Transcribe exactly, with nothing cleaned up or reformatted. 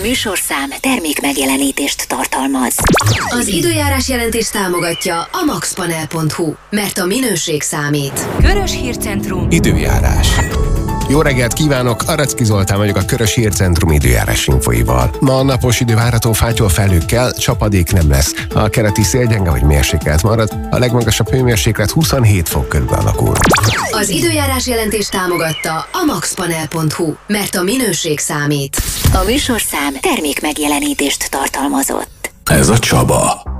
műsorszám termék megjelenítést tartalmaz. Az időjárás jelentést támogatja a maxpanel pont hu, mert a minőség számít. Körös Hírcentrum. Időjárás. Jó reggelt kívánok, Aracki Zoltán vagyok a Körös Hírcentrum időjárás infóival. Ma a napos idő várható fátyol felhőkkel, csapadék nem lesz. A keleti szél gyenge vagy mérsékelt marad, a legmagasabb hőmérséklet huszonhét fok körül alakul. Az időjárás jelentést támogatta a maxpanel pont hu, mert a minőség számít. A műsorszám termék megjelenítést tartalmazott. Ez a Csaba.